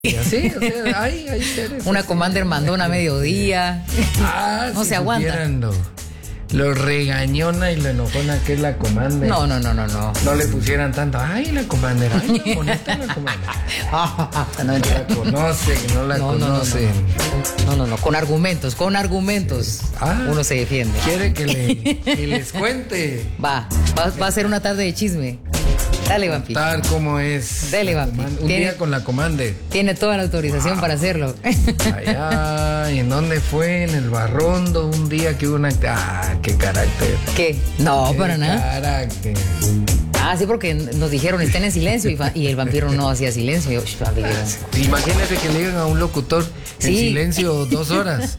Y así, o sea, hay seres. Una Commander mandona a mediodía. No si se aguanta. supieran lo regañona y lo enojona que es la Commander. No. No le pusieran tanto. Ay, la Commander. Ay, qué bonita la Commander. No la conocen, no la conocen. No. Con argumentos. Uno se defiende. Quiere que les cuente. Va a ser una tarde de chisme. Dale, Vampi. Tal como es. Dale, Vampi. Un día con la Commander. Tiene toda la autorización para hacerlo. Allá, ¿y en dónde fue? En el Barrondo, un día que hubo una... qué carácter. ¿Qué? No, para nada. Carácter. Sí, porque nos dijeron estén en silencio y el vampiro no hacía silencio. Imagínese que le digan a un locutor en silencio 2 horas.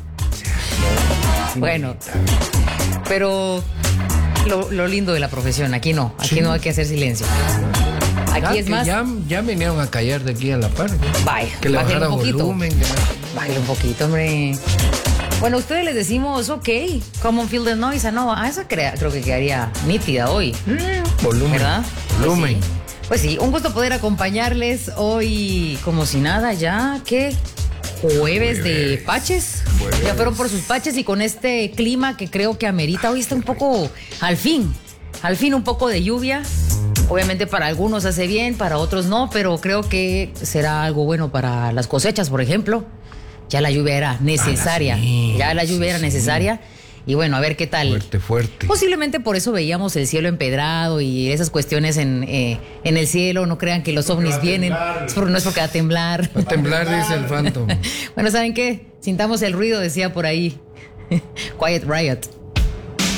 Bueno, pero lo lindo de la profesión, aquí no hay que hacer silencio. Aquí es más. Ya vinieron a callar de aquí a la par. Vaya, que le bajara volumen. Bájale un poquito, hombre. Bueno, a ustedes les decimos, Common Feel the Noise, ¿no? Esa creo que quedaría nítida hoy. Volumen. ¿Verdad? Volumen. Pues sí, un gusto poder acompañarles hoy como si nada ya, ¿qué? Jueves de paches. Ya fueron por sus paches y con este clima que creo que amerita, hoy está un poco, al fin un poco de lluvia. Obviamente para algunos hace bien, para otros no, pero creo que será algo bueno para las cosechas, por ejemplo. Ya la lluvia era necesaria. Y bueno, a ver qué tal. Fuerte. Posiblemente por eso veíamos el cielo empedrado y esas cuestiones en el cielo. No crean que los ovnis vienen. No es porque va a temblar. Va a temblar, dice el Phantom. Bueno, ¿saben qué? Sintamos el ruido, decía por ahí. Quiet Riot.